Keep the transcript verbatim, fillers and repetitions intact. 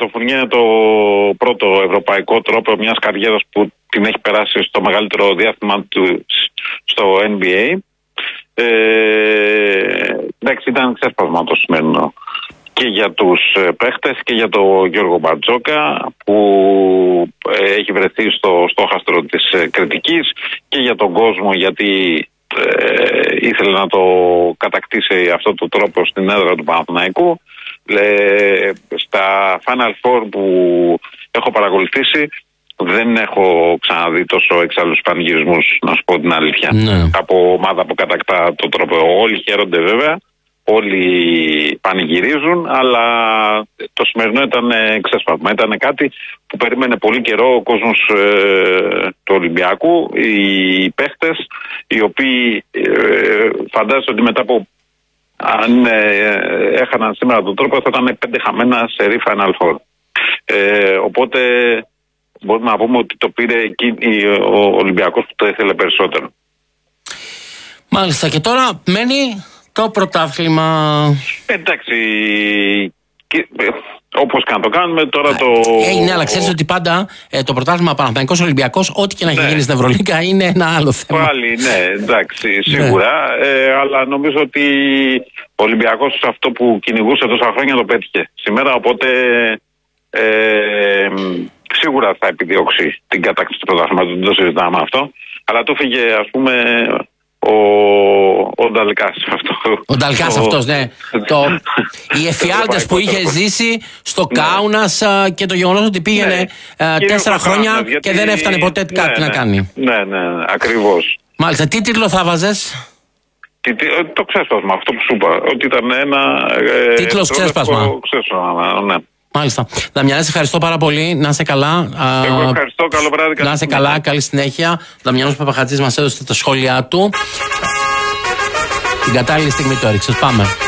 Φουρνιέ είναι το πρώτο ευρωπαϊκό τρόπο μιας καριέρας που την έχει περάσει στο μεγαλύτερο διάστημα του στο N B A. Ε, εντάξει, ήταν ξέσπασμα το σημερινό και για τους παίχτες και για τον Γιώργο Μπαρτζόκα που έχει βρεθεί στο στόχαστρο της κριτικής και για τον κόσμο γιατί ε, ήθελε να το κατακτήσει αυτό το τρόπο στην έδρα του Παναθηναϊκού. Ε, στα Final Four που έχω παρακολουθήσει δεν έχω ξαναδεί τόσο εξάλλους πανηγυρισμούς, να σου πω την αλήθεια, ναι. Από ομάδα που κατακτά το τρόπο. Όλοι χαίρονται βέβαια, όλοι πανηγυρίζουν, αλλά το σημερινό ήταν ξέσπασμα. Ήταν κάτι που περίμενε πολύ καιρό ο κόσμος ε, του Ολυμπιακού, οι παίχτες, οι οποίοι ε, φαντάζονται ότι μετά από αν ε, έχαναν σήμερα τον τρόπο θα ήταν πέντε χαμένα σε ρί Final Four. Ε, οπότε μπορούμε να πούμε ότι το πήρε ο Ολυμπιακός που το ήθελε περισσότερο. Μάλιστα, και τώρα μένει το πρωτάθλημα. Εντάξει, και, όπως και να το κάνουμε τώρα το... Ε, ναι, αλλά ξέρεις ότι πάντα ε, το πρωτάθλημα Παναθηναϊκός Ολυμπιακός, ό,τι και να έχει ναι. γίνει στην Ευρωλίγκα είναι ένα άλλο θέμα. Πάλι, ναι, εντάξει, σίγουρα. Ναι. Ε, αλλά νομίζω ότι ο Ολυμπιακός αυτό που κυνηγούσε τόσα χρόνια το πέτυχε σήμερα, οπότε ε, σίγουρα θα επιδιώξει την κατάκτηση του πρωταθλήματος, δεν το συζητάμε αυτό. Αλλά το φύγε, ας πούμε, ο, ο Νταλκάς αυτό. Ο Νταλκάς το... αυτός, ναι. το... Οι εφιάλτες που είχε ζήσει στο ναι. Κάουνας και το γεγονός ότι πήγαινε ναι. τέσσερα χρόνια Κάουνας, γιατί... και δεν έφτανε ποτέ ναι, κάτι ναι, να κάνει. Ναι, ναι, ναι, ακριβώς. Μάλιστα, τι τίτλο θα βάζες? Τι, τι, το ξέσπασμα, αυτό που σου είπα, ότι ήταν ένα... Ε, Τίτλος ξέσπασμα. Ξέσπασμα, ναι. Μάλιστα. Δαμιανέ, σε ευχαριστώ πάρα πολύ. Να είσαι καλά. Εγώ ευχαριστώ. Καλό βράδυ. Να είσαι καλά. Καλή συνέχεια. Ο Δαμιανός Παπαχατζής μας έδωσε τα σχόλιά του. Την κατάλληλη στιγμή το έριξες. Πάμε.